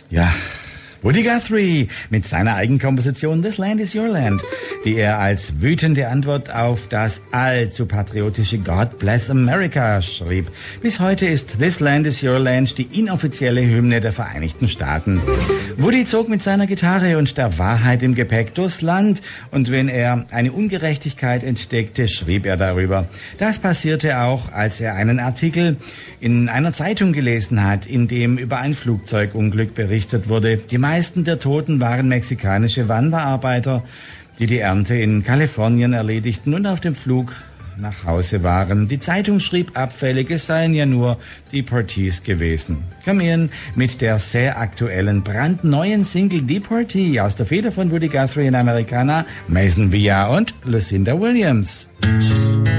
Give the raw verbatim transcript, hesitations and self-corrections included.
Ja, Woody Guthrie mit seiner Eigenkomposition This Land is Your Land, die er als wütende Antwort auf das allzu patriotische God Bless America schrieb. Bis heute ist This Land is Your Land die inoffizielle Hymne der Vereinigten Staaten. Woody zog mit seiner Gitarre und der Wahrheit im Gepäck durchs Land, und wenn er eine Ungerechtigkeit entdeckte, schrieb er darüber. Das passierte auch, als er einen Artikel in einer Zeitung gelesen hat, in dem über ein Flugzeugunglück berichtet wurde. Die meisten der Toten waren mexikanische Wanderarbeiter, die die Ernte in Kalifornien erledigten und auf dem Flug nach Hause waren. Die Zeitung schrieb abfällig, es seien ja nur Deportees gewesen. Come in mit der sehr aktuellen, brandneuen Single Deportee aus der Feder von Woody Guthrie in Americana, Mason Villa und Lucinda Williams.